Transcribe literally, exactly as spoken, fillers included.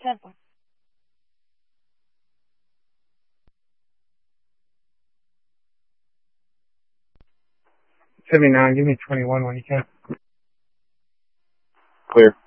ten one. seventy-nine, give me twenty-one when you can. Clear.